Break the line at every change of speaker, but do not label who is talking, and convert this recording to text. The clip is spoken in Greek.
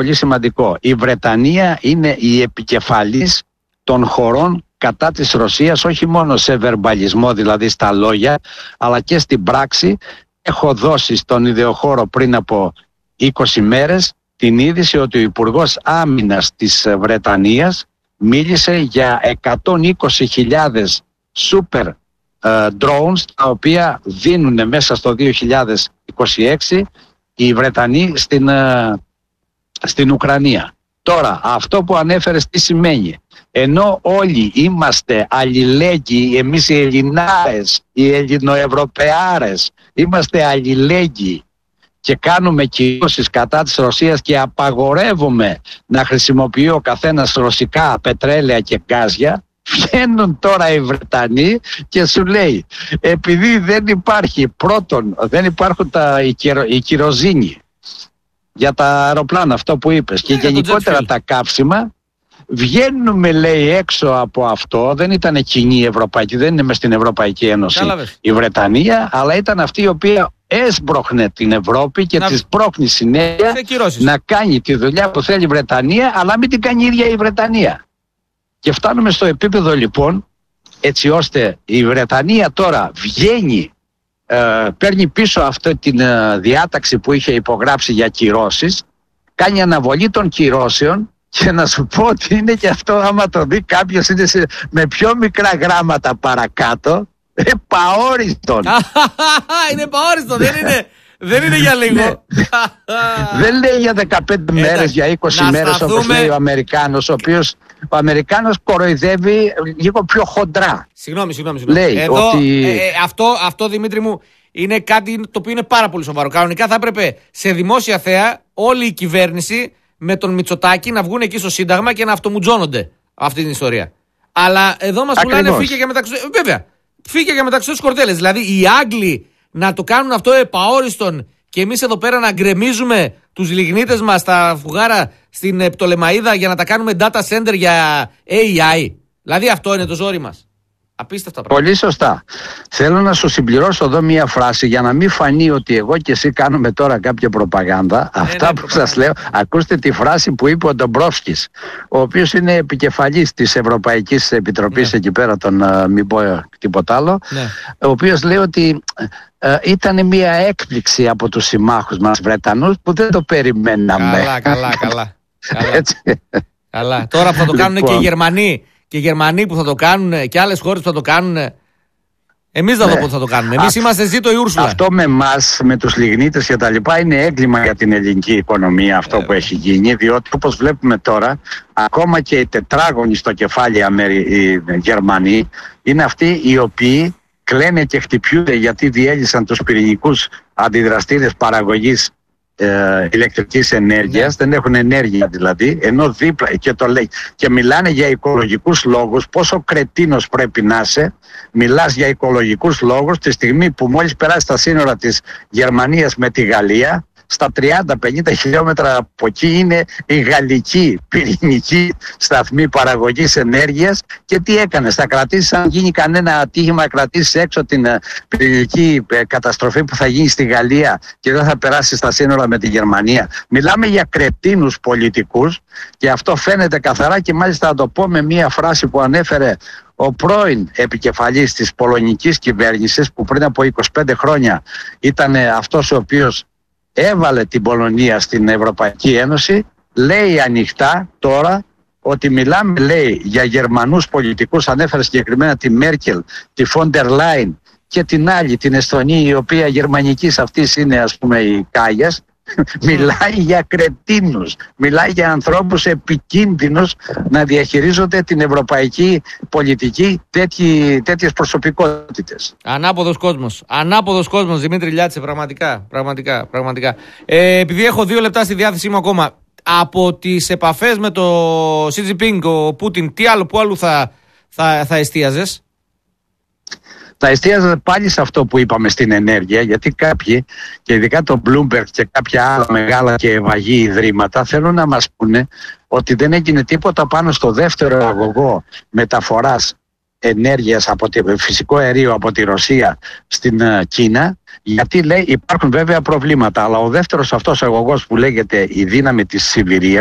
πολύ σημαντικό. Η Βρετανία είναι η επικεφαλής των χωρών κατά της Ρωσίας, όχι μόνο σε βερμπαλισμό, δηλαδή στα λόγια, αλλά και στην πράξη. Έχω δώσει στον ιδεοχώρο πριν από 20 μέρες την είδηση ότι ο Υπουργός Άμυνας της Βρετανίας μίλησε για 120.000 super drones, τα οποία δίνουν μέσα στο 2026 οι Βρετανοί στην Ουκρανία. Τώρα, αυτό που ανέφερες τι σημαίνει? Ενώ όλοι είμαστε αλληλέγγυοι, εμείς οι Ελληνάρες, οι Ελληνοευρωπαιάρες, είμαστε αλληλέγγυοι και κάνουμε κυρώσεις κατά της Ρωσίας και απαγορεύουμε να χρησιμοποιεί ο καθένας ρωσικά πετρέλαια και γκάζια, βγαίνουν τώρα οι Βρετανοί και σου λέει, επειδή δεν υπάρχει, πρώτον δεν υπάρχουν οι κυροζίνοι για τα αεροπλάνα, αυτό που είπες, και γενικότερα τα καύσιμα, βγαίνουμε, λέει, έξω από αυτό. Δεν ήταν κοινή ευρωπαϊκή, δεν είναι μες στην Ευρωπαϊκή Ένωση η Βρετανία, αλλά ήταν αυτή η οποία έσπροχνε την Ευρώπη και της πρόχνει συνέχεια να κάνει τη δουλειά που θέλει η Βρετανία, αλλά μην την κάνει η ίδια η Βρετανία. Και φτάνουμε στο επίπεδο, λοιπόν, έτσι ώστε η Βρετανία τώρα βγαίνει, παίρνει πίσω αυτή τη διάταξη που είχε υπογράψει για κυρώσεις, κάνει αναβολή των κυρώσεων. Και να σου πω ότι είναι και αυτό, άμα το δει κάποιος, είναι με πιο μικρά γράμματα παρακάτω, επαόριστον.
Είναι επαόριστον, δεν είναι για λίγο.
Δεν λέει για 15 μέρες, για 20 μέρες όπως λέει ο Αμερικάνος, ο οποίος ο Αμερικάνος κοροϊδεύει λίγο πιο χοντρά.
Συγγνώμη.
Λέει
εδώ,
ότι...
αυτό, Δημήτρη μου, είναι κάτι το οποίο είναι πάρα πολύ σοβαρό. Κανονικά θα έπρεπε σε δημόσια θέα όλη η κυβέρνηση με τον Μητσοτάκη να βγουν εκεί στο Σύνταγμα και να αυτομουτζώνονται αυτή την ιστορία. Αλλά εδώ μας πουλάνε φύγε και μεταξύ. Βέβαια, φύγε και μεταξύ τους κορδέλες. Δηλαδή οι Άγγλοι να το κάνουν αυτό επαόριστον και εμείς εδώ πέρα να γκρεμίζουμε τους λιγνίτες μας στα φουγάρα στην Πτολεμαΐδα για να τα κάνουμε data center για AI. Δηλαδή αυτό είναι το ζόρι μας. Απίστευτα πράγματα.
Πολύ σωστά. Θέλω να σου συμπληρώσω εδώ μία φράση για να μην φανεί ότι εγώ και εσύ κάνουμε τώρα κάποια προπαγάνδα. Αυτά που σας λέω, ακούστε τη φράση που είπε ο Ντομπρόφσκης, ο οποίος είναι επικεφαλής της Ευρωπαϊκής Επιτροπής εκεί πέρα, μην πω τίποτα άλλο, ο οποίος λέει ότι ήταν μία έκπληξη από τους συμμάχους μας Βρετανούς που δεν το περιμέναμε.
Καλά. Τώρα που θα το κάνουν και οι Γερμανοί. Και οι Γερμανοί που θα το κάνουν και άλλες χώρες που θα το κάνουν. Εμείς θα δω πότε θα το κάνουμε. Εμείς είμαστε ζήτω η Ούρσουλα.
Αυτό με εμάς, με τους λιγνίτες και τα λοιπά, είναι έγκλημα για την ελληνική οικονομία αυτό που έχει γίνει. Διότι όπως βλέπουμε τώρα, ακόμα και οι τετράγωνοι στο κεφάλι οι Γερμανοί είναι αυτοί οι οποίοι κλαίνε και χτυπιούνται γιατί διέλυσαν τους πυρηνικούς αντιδραστήρες παραγωγής ηλεκτρικής ενέργειας, δεν έχουν ενέργεια δηλαδή, ενώ δίπλα και το λέει και μιλάνε για οικολογικούς λόγους. Πόσο κρετίνος πρέπει να είσαι, μιλάς για οικολογικούς λόγους τη στιγμή που μόλις περάσει τα σύνορα της Γερμανίας με τη Γαλλία, στα 30-50 χιλιόμετρα από εκεί είναι η γαλλική πυρηνική σταθμή παραγωγής ενέργειας. Και τι έκανες? Θα κρατήσεις, αν γίνει κανένα ατύχημα, κρατήσεις έξω την πυρηνική καταστροφή που θα γίνει στη Γαλλία και δεν θα περάσει στα σύνορα με τη Γερμανία? Μιλάμε για κρετίνους πολιτικούς και αυτό φαίνεται καθαρά, και μάλιστα θα το πω με μία φράση που ανέφερε ο πρώην επικεφαλής της πολωνικής κυβέρνησης, που πριν από 25 χρόνια ήταν αυτός ο οποίος έβαλε την Πολωνία στην Ευρωπαϊκή Ένωση. Λέει ανοιχτά τώρα ότι μιλάμε, λέει, για Γερμανούς πολιτικούς. Ανέφερε συγκεκριμένα τη Μέρκελ, τη Φόντερ Λάιν και την άλλη, την Εσθονή, η οποία γερμανικής αυτής είναι, ας πούμε, η Κάγιας. Μιλάει για κρετίνους, μιλάει για ανθρώπους επικίνδυνους να διαχειρίζονται την ευρωπαϊκή πολιτική, τέτοιες προσωπικότητες.
Ανάποδος κόσμος, Δημήτρη Λιάτσε, πραγματικά. Επειδή έχω 2 λεπτά στη διάθεσή μου ακόμα, από τις επαφές με το Xi Jinping, ο Πούτιν, πού αλλού θα εστίαζες?
Θα εστίαζα πάλι σε αυτό που είπαμε, στην ενέργεια, γιατί κάποιοι, και ειδικά το Bloomberg και κάποια άλλα μεγάλα και ευαγή ιδρύματα, θέλουν να μας πούνε ότι δεν έγινε τίποτα πάνω στο δεύτερο αγωγό μεταφοράς ενέργειας από φυσικό αερίο από τη Ρωσία στην Κίνα, Γιατί λέει υπάρχουν βέβαια προβλήματα, αλλά ο δεύτερος αυτός αγωγός που λέγεται η δύναμη της Σιβηρίας